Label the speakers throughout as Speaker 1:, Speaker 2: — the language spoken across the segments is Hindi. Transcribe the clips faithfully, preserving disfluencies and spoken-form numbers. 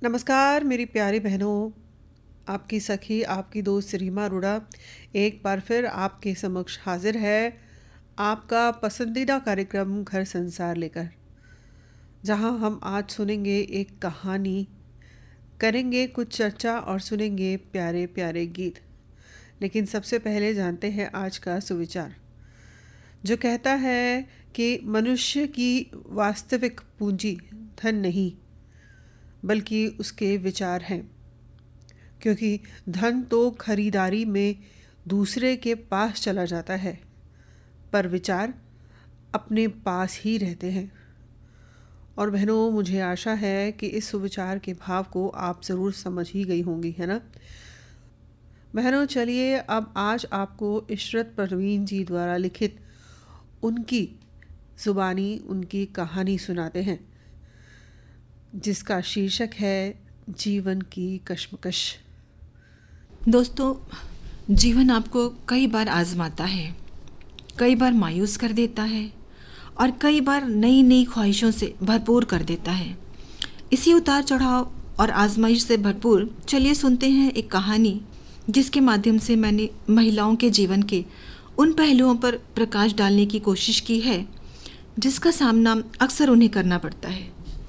Speaker 1: नमस्कार मेरी प्यारी बहनों, आपकी सखी, आपकी दोस्त रीमा अरोड़ा एक बार फिर आपके समक्ष हाजिर है। आपका पसंदीदा कार्यक्रम घर संसार लेकर, जहां हम आज सुनेंगे एक कहानी, करेंगे कुछ चर्चा और सुनेंगे प्यारे प्यारे गीत। लेकिन सबसे पहले जानते हैं आज का सुविचार, जो कहता है कि मनुष्य की वास्तविक पूंजी धन नहीं बल्कि उसके विचार हैं, क्योंकि धन तो खरीदारी में दूसरे के पास चला जाता है, पर विचार अपने पास ही रहते हैं। और बहनों, मुझे आशा है कि इस सुविचार के भाव को आप ज़रूर समझ ही गई होंगी, है ना। बहनों, चलिए अब आज आपको इशरत परवीन जी द्वारा लिखित उनकी ज़ुबानी उनकी कहानी सुनाते हैं, जिसका शीर्षक है जीवन की कश्मकश।
Speaker 2: दोस्तों, जीवन आपको कई बार आजमाता है, कई बार मायूस कर देता है और कई बार नई नई ख्वाहिशों से भरपूर कर देता है। इसी उतार चढ़ाव और आजमाइश से भरपूर चलिए सुनते हैं एक कहानी, जिसके माध्यम से मैंने महिलाओं के जीवन के उन पहलुओं पर प्रकाश डालने की कोशिश की है जिसका सामना अक्सर उन्हें करना पड़ता है।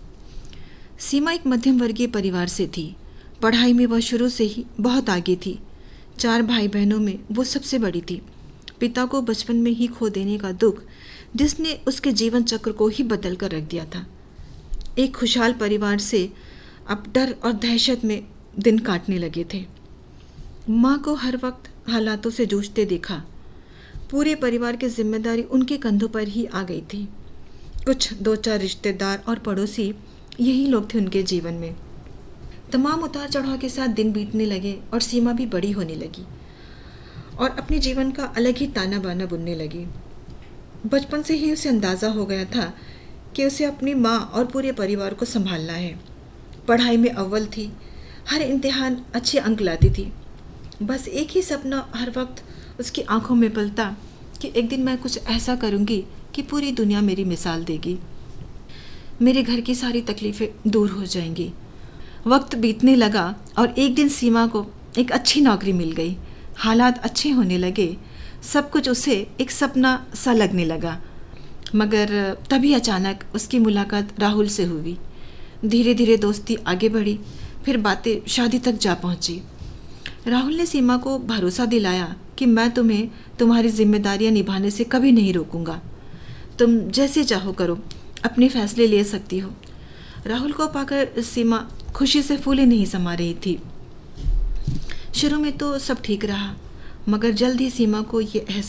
Speaker 2: सीमा एक मध्यम वर्गीय परिवार से थी। पढ़ाई में वह शुरू से ही बहुत आगे थी। चार भाई बहनों में वो सबसे बड़ी थी। पिता को बचपन में ही खो देने का दुख, जिसने उसके जीवन चक्र को ही बदल कर रख दिया था। एक खुशहाल परिवार से अब डर और दहशत में दिन काटने लगे थे। माँ को हर वक्त हालातों से जूझते देखा। पूरे परिवार की जिम्मेदारी उनके कंधों पर ही आ गई थी। कुछ दो चार रिश्तेदार और पड़ोसी यही लोग थे उनके जीवन में। तमाम उतार चढ़ाव के साथ दिन बीतने लगे और सीमा भी बड़ी होने लगी और अपने जीवन का अलग ही ताना बाना बुनने लगी। बचपन से ही उसे अंदाज़ा हो गया था कि उसे अपनी माँ और पूरे परिवार को संभालना है। पढ़ाई में अव्वल थी, हर इम्तिहान अच्छे अंक लाती थी। बस एक ही सपना हर वक्त उसकी आंखों में पलता कि एक दिन मैं कुछ ऐसा करूँगी कि पूरी दुनिया मेरी मिसाल देगी, मेरे घर की सारी तकलीफ़ें दूर हो जाएंगी। वक्त बीतने लगा और एक दिन सीमा को एक अच्छी नौकरी मिल गई। हालात अच्छे होने लगे, सब कुछ उसे एक सपना सा लगने लगा। मगर तभी अचानक उसकी मुलाकात राहुल से हुई। धीरे धीरे दोस्ती आगे बढ़ी, फिर बातें शादी तक जा पहुंची। राहुल ने सीमा को भरोसा दिलाया कि मैं तुम्हें तुम्हारी जिम्मेदारियां निभाने से कभी नहीं रोकूंगा। तुम जैसे चाहो करो, अपने फैसले ले सकती हो। राहुल को पाकर सीमा खुशी से फूले नहीं समा रही थी। शुरू में तो सब ठीक रहा, मगर जल्द ही सीमा को ये एहसास